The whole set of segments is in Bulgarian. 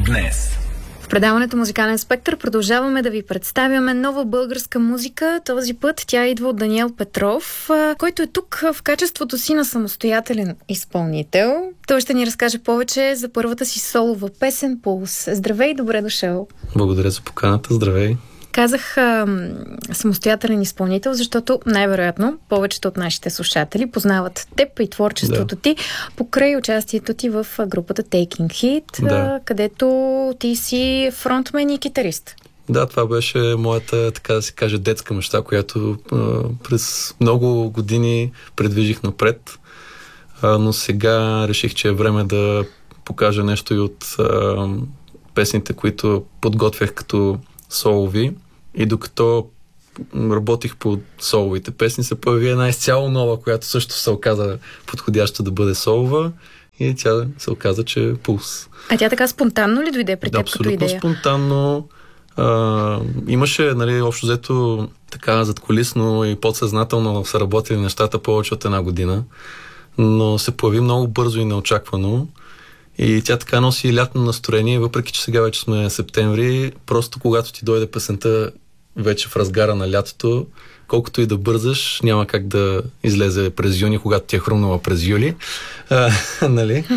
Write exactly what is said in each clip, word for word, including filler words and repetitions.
днес. В предаването Музикален спектър продължаваме да ви представяме нова българска музика. Този път тя идва от Даниел Петров, който е тук в качеството си на самостоятелен изпълнител. Той ще ни разкаже повече за първата си солова песен "Пулс". Здравей, добре дошъл! Благодаря за поканата, здравей! Казах а, самостоятелен изпълнител, защото най-вероятно повечето от нашите слушатели познават теб и творчеството да. ти покрай участието ти в групата Taking Hit, да. а, където ти си фронтмен и китарист. Да, това беше моята, така да се каже, детска мечта, която а, през много години предвижих напред, а, но сега реших, че е време да покажа нещо и от а, песните, които подготвях като солови. И докато работих по соловите песни, се появи една изцяло нова, която също се оказа подходяща да бъде солова, и тя се оказа, че е "Пулс". А тя така спонтанно ли дойде при да, теб като идея? Абсолютно спонтанно. А, имаше, нали, общо взето така задкулисно и подсъзнателно са работили нещата повече от една година, но се появи много бързо и неочаквано. И тя така носи лятно настроение, въпреки че сега вече сме септември, просто когато ти дойде песента вече в разгара на лятото, колкото и да бързаш, няма как да излезе през юни, когато ти е хрумнала през юли. А, нали?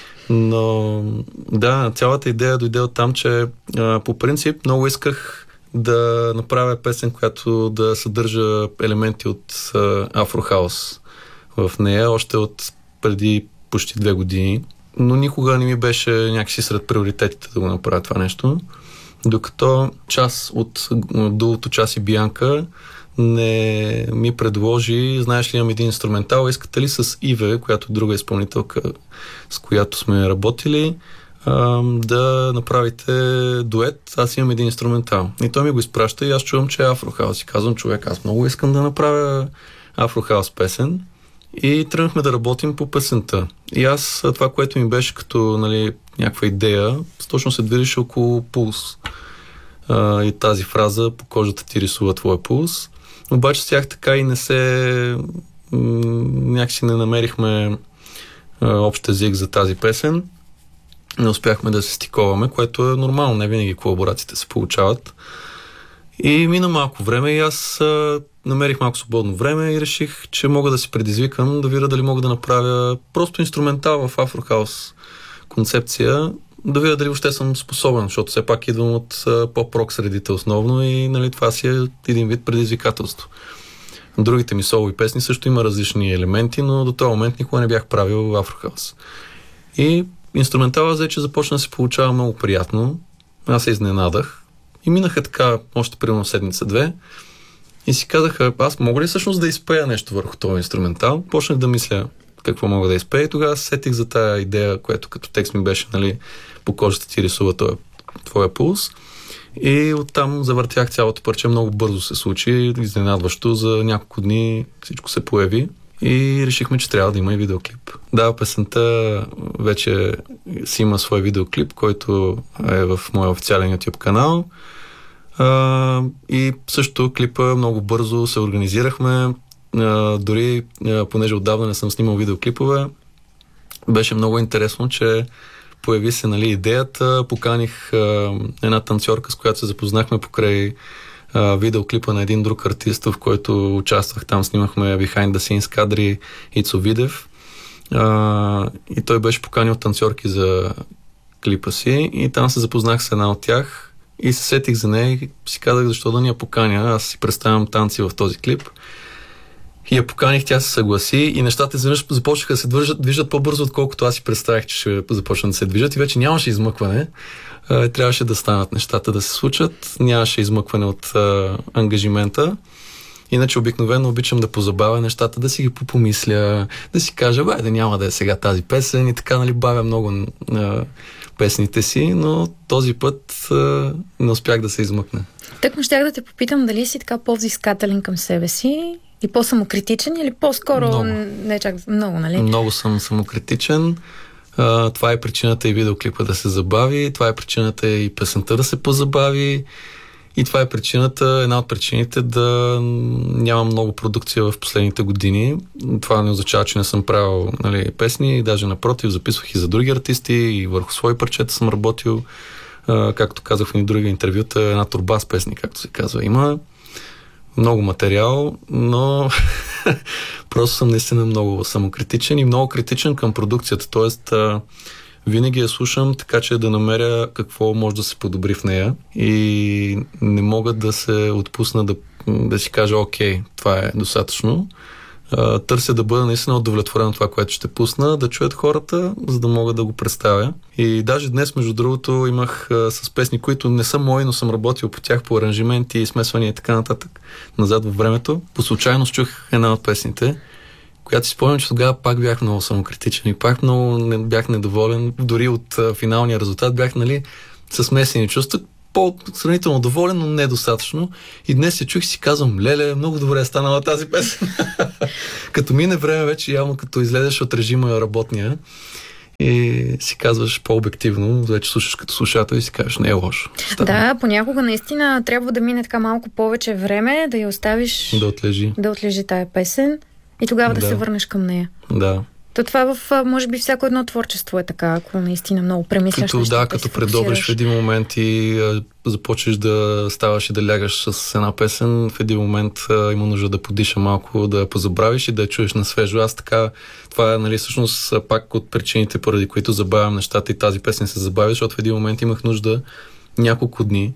Но да, цялата идея дойде от там, че а, по принцип много исках да направя песен, която да съдържа елементи от а, афрохаус в нея, още от преди почти две години. Но никога не ми беше някакси сред приоритетите да го направя това нещо. Докато част от дуото Час и Бианка не ми предложи: знаеш ли, имам един инструментал, искате ли с Иве, която е друга изпълнителка, с която сме работили, да направите дует, аз имам един инструментал. И той ми го изпраща и аз чувам, че е афрохаус. И казвам: човек, аз много искам да направя афрохаус песен. И тръгнахме да работим по песента. И аз, това, което ми беше като, нали, някаква идея, точно се движеше около "Пулс". А, и тази фраза: "По кожата ти рисува твоя пулс". Обаче с тях така и не се... М- някакси не намерихме а, общ език за тази песен. Не успяхме да се стиковаме, което е нормално. Не винаги колаборациите се получават. И мина малко време и аз а, намерих малко свободно време и реших, че мога да се предизвикам, да видя дали мога да направя просто инструментал в афрохаус концепция, да видя дали въобще съм способен, защото все пак идвам от а, поп-рок средите основно и, нали, това си е един вид предизвикателство. Другите ми солови песни също има различни елементи, но до този момент никога не бях правил афрохаус. И инструменталът взе, че започна да се получава много приятно. Аз се изненадах. И минаха така още примерно седмица-две и си казаха: аз мога ли всъщност да изпея нещо върху този инструментал? Почнах да мисля какво мога да изпея и тогава сетих за тая идея, която като текст ми беше, нали, "По кожата ти рисува твоя, твоя пулс". И оттам завъртях цялото парче, много бързо се случи, изненадващо, за няколко дни всичко се появи и решихме, че трябва да има и видеоклип. Да, песента вече си има свой видеоклип, който е в моя официален YouTube канал. А, и също клипа много бързо се организирахме. А, дори, а, понеже отдавна не съм снимал видеоклипове, беше много интересно, че появи се, нали, идеята. Поканих а, една танцорка, с която се запознахме покрай а, видеоклипа на един друг артист, в който участвах. Там снимахме behind the scenes кадри, Ицо Видев. А, и той беше поканил танцорки за клипа си и там се запознах с една от тях и се сетих за нея и си казах: защо да ни я поканя, аз си представям танци в този клип. И я поканих, тя се съгласи и нещата изведнъж започнаха да се движат, движат по-бързо, отколкото аз си представях, че ще започнат да се движат и вече нямаше измъкване. А, трябваше да станат нещата да се случат, нямаше измъкване от а, ангажимента. Иначе обикновено обичам да позабавя нещата, да си ги попомисля, да си кажа: бе, да няма да е сега тази песен и така, нали, бавя много а, песните си, но този път а, не успях да се измъкна. Тъкмо щях да те попитам дали си така по-взискателен към себе си и по-самокритичен или по-скоро много. не чак много, нали? Много съм самокритичен. А, това е причината и видеоклипа да се забави, това е причината и песента да се позабави. И това е причината, една от причините да нямам много продукция в последните години. Това не означава, че не съм правил, нали, песни, даже напротив, записвах и за други артисти, и върху свои парчета съм работил. А, както казах в ни други интервюта, една торба с песни, както се казва. Има много материал, но просто съм наистина много самокритичен и много критичен към продукцията. Тоест, а, винаги я слушам, така че да намеря какво може да се подобри в нея и не мога да се отпусна да, да си кажа, окей, това е достатъчно. Uh, търся да бъда наистина удовлетворен от това, което ще пусна, да чуят хората, за да мога да го представя. И даже днес, между другото, имах uh, с песни, които не са мои, но съм работил по тях по аранжименти, смесвания и така нататък, назад във времето. По случайност чух една от песните, която си спомням, че тогава пак бях много самокритичен и пак много не, бях недоволен. Дори от uh, финалния резултат бях, нали, със смесени чувства. По-сравнително доволен, но недостатъчно. И днес се чух и си казвам, леле, много добре е станала тази песен. Като мине време вече, явно като излезеш от режима работния и си казваш по-обективно, вече слушаш като слушател и си кажеш, не е лошо. Става. Да, понякога наистина трябва да мине така малко повече време, да я оставиш да отлежи, да отлежи тая песен и тогава да, да се върнеш към нея. Да. То това в, може би, всяко едно творчество е така, ако наистина много премисляш. Като, да, като предобреш в един момент и а, започнеш да ставаш и да лягаш с една песен, в един момент а, има нужда да подиша малко, да позабравиш и да я чуеш на свежо. Аз така, това е, нали, всъщност пак от причините, поради които забавям нещата и тази песен се забави, защото в един момент имах нужда няколко дни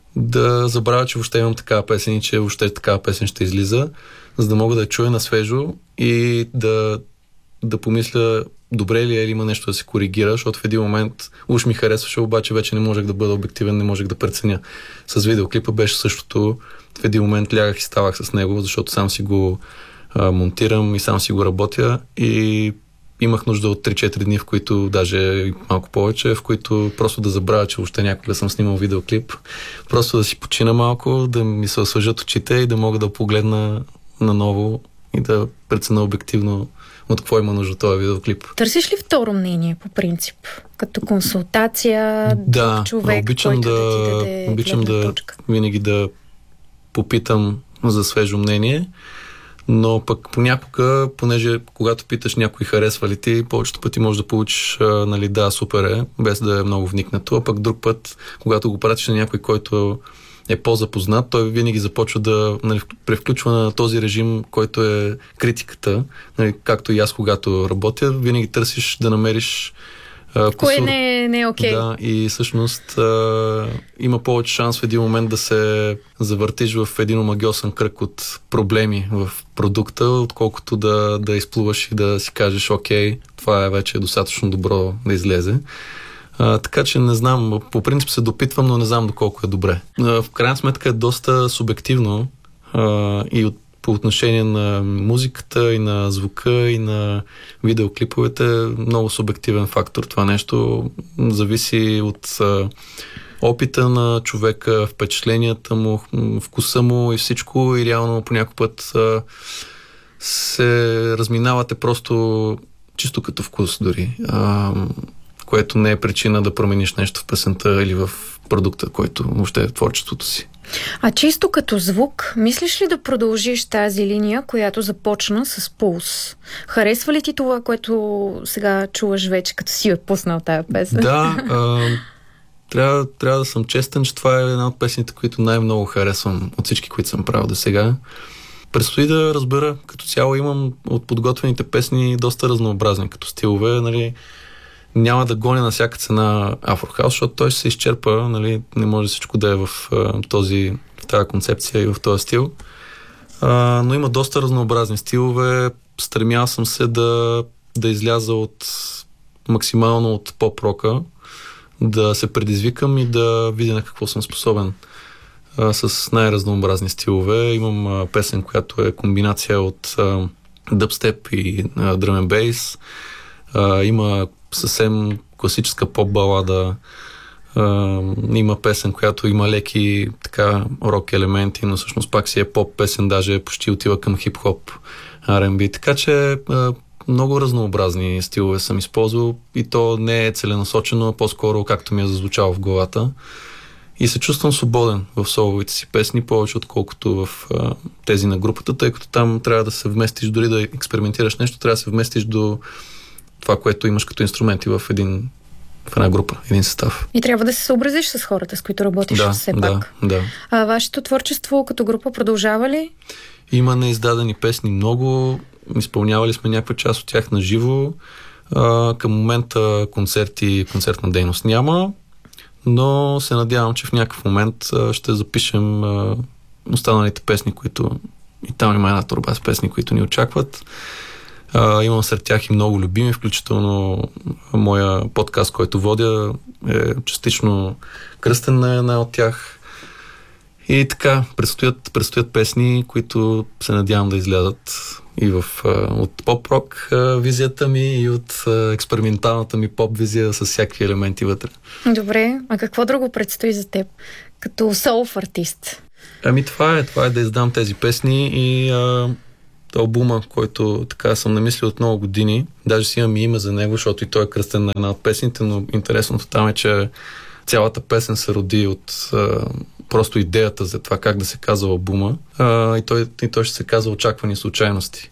да забравя, че въобще имам такава песен и че въобще такава песен ще излиза, за да мога да я чуя на свежо и да да помисля добре ли е или има нещо да се коригира, защото в един момент уж ми харесваше, обаче вече не можех да бъда обективен, не можех да преценя. С видеоклипа беше същото. В един момент лягах и ставах с него, защото сам си го а, монтирам и сам си го работя и имах нужда от три-четири дни, в които, даже малко повече, в които просто да забравя, че въобще някога съм снимал видеоклип. Просто да си почина малко, да ми се освежат очите и да мога да погледна наново и да преценя обективно от какво има нужда този видеоклип. Търсиш ли второ мнение по принцип? Като консултация, да, друг човек, обичам който да, да ти даде обичам гледна да точка? Винаги да попитам за свежо мнение, но пък понякога, понеже когато питаш някой харесва ли ти, повечето пъти можеш да получиш, нали, да, супер е, без да е много вникнато, а пък друг път, когато го пратиш на някой, който е по-запознат, той винаги започва да, нали, превключва на този режим, който е критиката. Нали, както и аз, когато работя, винаги търсиш да намериш а, кое кусур. не е, не е окей. Да, и всъщност а, има повече шанс в един момент да се завъртиш в един омагьосан кръг от проблеми в продукта, отколкото да, да изплуваш и да си кажеш, окей, това е вече достатъчно добро да излезе. А, така че не знам, по принцип се допитвам, но не знам доколко е добре. А, в крайна сметка е доста субективно а, и от, по отношение на музиката и на звука и на видеоклиповете, много субективен фактор това нещо. Зависи от а, опита на човека, впечатленията му, вкуса му и всичко, и реално по някой път а, се разминавате просто чисто като вкус дори. А, което не е причина да промениш нещо в песента или в продукта, който въобще е творчеството си. А чисто като звук, мислиш ли да продължиш тази линия, която започна с Пулс? Харесва ли ти това, което сега чуваш вече, като си е пуснал тая песен? Да, а, трябва, трябва да съм честен, че това е една от песните, които най-много харесвам от всички, които съм правил до сега. Предстои да разбера. Като цяло имам от подготвените песни доста разнообразни като стилове, нали. Няма да гоня на всяка цена Афрохаус, защото той ще се изчерпа, нали, не може всичко да е в, този, в тази концепция и в този стил. А, но има доста разнообразни стилове. Стремял съм се да, да изляза от максимално от поп-рока, да се предизвикам и да видя на какво съм способен а, с най-разнообразни стилове. Имам а, песен, която е комбинация от а, дъбстеп и дръм ен бейс. А, има съвсем класическа поп-балада. Uh, има песен, която има леки така рок елементи, но всъщност пак си е поп песен, даже почти отива към хип-хоп, ар ен би. Така че uh, много разнообразни стилове съм използвал и то не е целенасочено, а по-скоро както ми е зазвучало в главата. И се чувствам свободен в соловите си песни, повече отколкото в uh, тези на групата, тъй като там трябва да се вместиш, дори да експериментираш нещо, трябва да се вместиш до това, което имаш като инструменти в един, в една група, един състав. И трябва да се съобразиш с хората, с които работиш да, все да, пак. Да. А вашето творчество като група продължава ли? Има неиздадени песни много. Изпълнявали сме някаква част от тях на живо. А, към момента концерти, концертна дейност няма, но се надявам, че в някакъв момент а, ще запишем а, останалите песни, които и там има една торба с песни, които ни очакват. А, имам сред тях и много любими, включително моя подкаст, който водя, е частично кръстен на една от тях. И така, предстоят, предстоят песни, които се надявам да излязат и в, от поп-рок визията ми, и от експерименталната ми поп-визия с всякакви елементи вътре. Добре, а какво друго предстои за теб като солов артист? Ами това е, това е да издам тези песни и а, албума, който така съм намислил от много години. Даже си имам и име за него, защото и той е кръстен на една от песните, но интересното там е, че цялата песен се роди от а, просто идеята за това как да се казва албума. А, и, той, и той ще се казва "Очаквани случайности".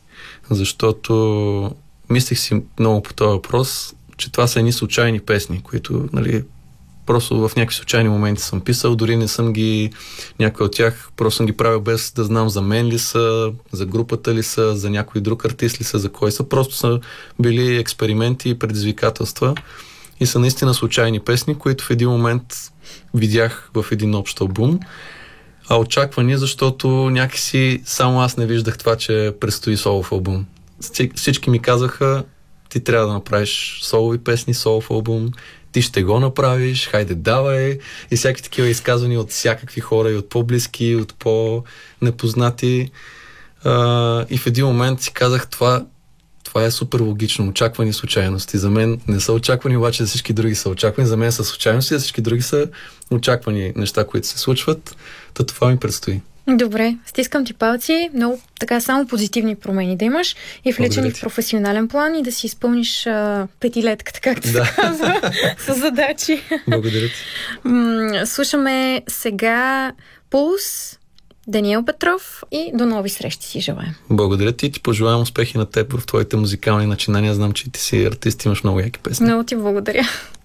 Защото мислих си много по този въпрос, че това са едни случайни песни, които, нали, просто в някакви случайни моменти съм писал, дори не съм ги, някои от тях просто съм ги правил без да знам за мен ли са, за групата ли са, за някой друг артист ли са, за кой са. Просто са били експерименти и предизвикателства и са наистина случайни песни, които в един момент видях в един общ албум. А очаквани, защото някакси само аз не виждах това, че предстои солов албум. Всички ми казаха: ти трябва да направиш солови песни, солов албум, ти ще го направиш, хайде давай. И всякакви такива изказвания от всякакви хора, и от по-близки, и от по-непознати. А, и в един момент си казах: това, това е супер логично, очаквани случайности. За мен не са очаквани, обаче за всички други са очаквани. За мен са случайности, за всички други са очаквани неща, които се случват. Та това ми предстои. Добре, стискам ти палци, много така само позитивни промени да имаш и в личен и в професионален план, и да си изпълниш а, петилетката, както да. се казва, с задачи. Благодаря ти. М- слушаме сега Пулс, Даниел Петров, и до нови срещи си желаем. Благодаря ти и ти пожелавам успехи на теб в твоите музикални начинания. Знам, че ти си артист, имаш много яки песни. Много ти благодаря.